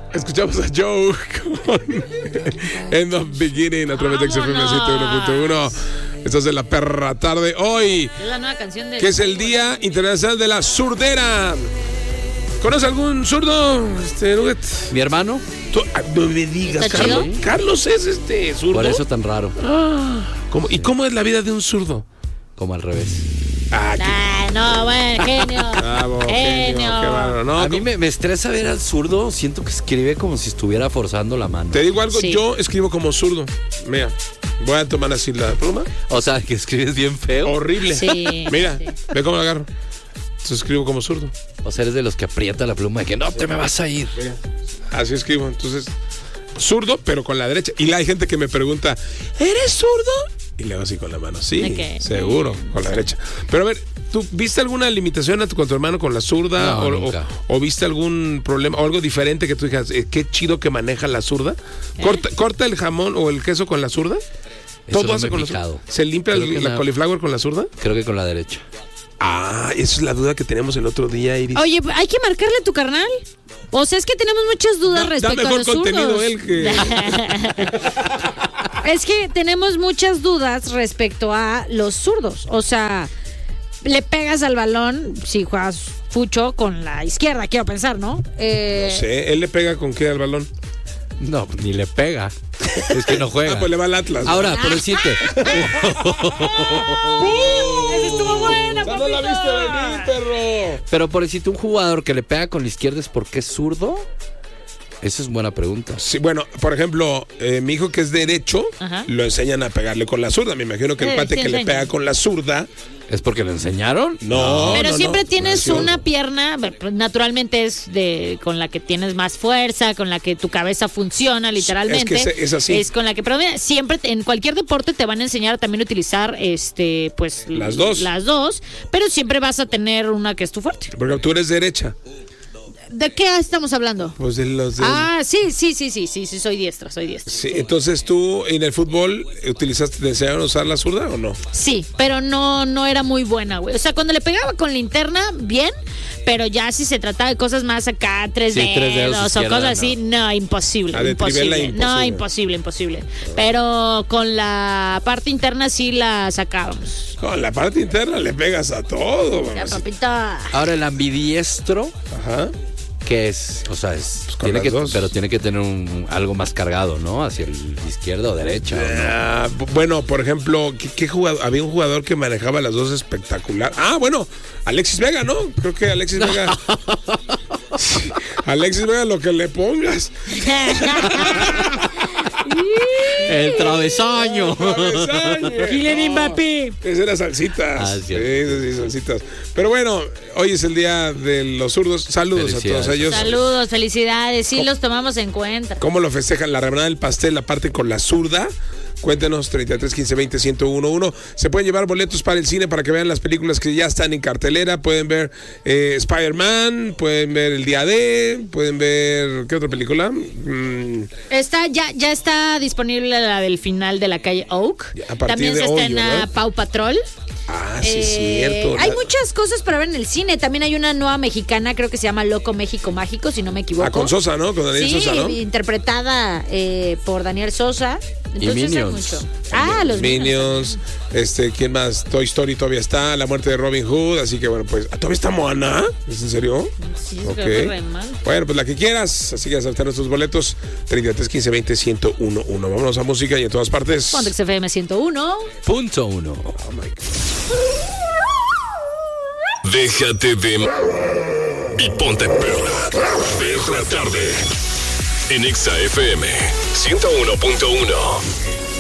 Escuchamos a Joe con End of Beginning a través de XFM 101.1. Estás en la perra tarde hoy, es la nueva canción de que es el Día Internacional de la Surdera. ¿Conoce algún zurdo, Nugget? ¿Mi hermano? No me digas, ¿Está Carlos. chido? Carlos es zurdo. Por eso tan raro. ¿Y cómo es la vida de un zurdo? Como al revés. No, bueno, genio. Bravo, genio, qué bárbaro. No, a mí me estresa ver al zurdo. Siento que escribe como si estuviera forzando la mano. te digo algo, Sí. yo escribo como zurdo. Mira, voy a tomar así la pluma. O sea, que escribes bien feo. Horrible. Sí. Mira, Sí. ve cómo la agarro. Entonces escribo como zurdo. O sea, eres de los que aprieta la pluma de que no te me vas a ir. Mira, así escribo. Entonces, zurdo, pero con la derecha. Y hay gente que me pregunta, ¿eres zurdo? Y le hago así con la mano. Sí, Ok. seguro, con la derecha. Pero a ver, ¿tú viste alguna limitación con tu hermano con la zurda? No, nunca. O viste algún problema o algo diferente que tú digas, qué chido que maneja la zurda? ¿Corta el jamón o el queso con la zurda? Eso no hace me he con la fijado. zurda. ¿Se limpia Creo que la cauliflower con la zurda? Creo que con la derecha. Ah, esa es la duda que tenemos el otro día, Iris. Oye, hay que marcarle a tu carnal. O sea, es que tenemos muchas dudas respecto da a mejor los zurdos. contenido él que... Es que tenemos muchas dudas respecto a los zurdos. O sea, le pegas al balón si juegas fucho con la izquierda, quiero pensar, ¿no? No sé, ¿él le pega con qué al balón? No, ni le pega. Es que no juega. Pues le va al Atlas. ¿no? Ahora, pero decirte. ¡Esa estuvo buena, ¡No la viste venir, perro! Pero por decirte, un jugador que le pega con la izquierda es porque es zurdo. Esa es buena pregunta. Sí, bueno, por ejemplo, mi hijo que es derecho, Ajá. lo enseñan a pegarle con la zurda. Me imagino que el pate sí que le enseñan. pega con la zurda, ¿Es porque le enseñaron? no. Pero no, siempre no. tienes Nació. una pierna, naturalmente es con la que tienes más fuerza, con la que tu cabeza funciona literalmente. Es que es así. Es con la que, pero mira, siempre en cualquier deporte te van a enseñar también a utilizar pues Las dos. Las dos, pero siempre vas a tener una que es tu fuerte. Porque tú eres derecha. ¿De qué estamos hablando? Pues de los de... Sí, soy diestra. Sí, entonces tú en el fútbol te enseñaron a usar la zurda o no? Sí, pero no era muy buena, güey. O sea, cuando le pegaba con linterna, bien, pero ya si se trataba de cosas más acá, tres Sí, tres dedos dedos o izquierda, cosas así, no, imposible. Ah, de trivela, No, imposible. imposible. Pero con la parte interna sí la sacábamos. Con la parte interna le pegas a todo. Ya, mamacita. papita. Ahora, el ambidiestro, Ajá. ¿qué es? O sea, con las dos. pero tiene que tener algo más cargado, ¿no? Hacia el izquierda o derecha. ¿o no? Bueno, por ejemplo, ¿qué jugador? Había un jugador que manejaba las dos espectacular. Bueno, Alexis Vega, ¿no? Creo que Alexis Vega. Sí, Alexis Vega, lo que le pongas. El travesaño. Kylian Mbappé. Esa era salsitas. cierto. Sí, salsitas. Pero bueno, hoy es el día de los zurdos. Saludos a Felicidades. todos ellos. Saludos, felicidades, sí los tomamos en cuenta. ¿Cómo lo festejan? La rebanada del pastel, la parte con la zurda. Cuéntenos, 33 15 20 1011. Se pueden llevar boletos para el cine para que vean las películas que ya están en cartelera. Pueden ver Spider-Man, pueden ver El Día D, pueden ver... ¿Qué otra película? Ya está disponible la del final de la calle Oak. A partir También de se hoy, estrena ¿verdad? Paw Patrol. Sí, cierto. Hay muchas cosas para ver en el cine. También hay una nueva mexicana, creo que se llama Loco México Mágico, si no me equivoco. Con Sosa, ¿no? Con Daniel Sí, Sosa, ¿no? interpretada por Daniel Sosa. Entonces, Y hay Minions. mucho. Los Minions, ¿quién más? Toy Story todavía está, La muerte de Robin Hood, así que bueno, pues, ¿todavía está Moana? ¿Es en serio? Sí, Ok. creo que re mal. Bueno, pues la que quieras, así que ya saltar nuestros boletos, 33 15 20 1011. Vámonos a música y en todas partes. Pontex FM 101. Punto 1. Oh my God. Déjate de... y ponte perra. Perra tarde. En Exa FM 101.1.